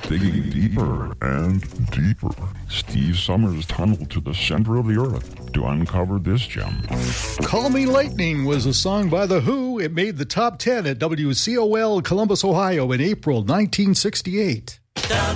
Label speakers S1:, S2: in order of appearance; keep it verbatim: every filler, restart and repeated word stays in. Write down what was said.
S1: Digging deeper and deeper, Steve Summers tunneled to the center of the earth to uncover this gem.
S2: Call Me Lightning was a song by The Who. It made the top ten at W C O L Columbus, Ohio in April nineteen sixty-eight.